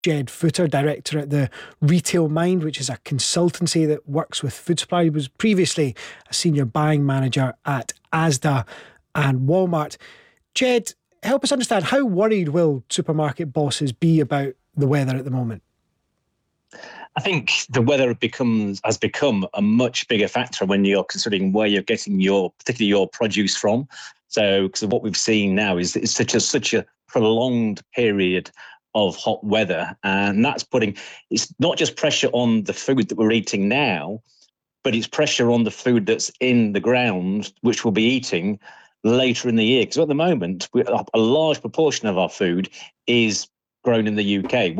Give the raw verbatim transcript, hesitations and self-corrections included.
Jed Footer, director at the Retail Mind, which is a consultancy that works with food supply. He was previously a senior buying manager at Asda and Walmart. Jed, help us understand, how worried will supermarket bosses be about the weather at the moment? I think the weather becomes has become a much bigger factor when you're considering where you're getting your, particularly your produce from. So, because what we've seen now is it's such a such a prolonged period of hot weather, and that's putting, it's not just pressure on the food that we're eating now, but it's pressure on the food that's in the ground, which we'll be eating later in the year. Because at the moment, we, a large proportion of our food is grown in the U K.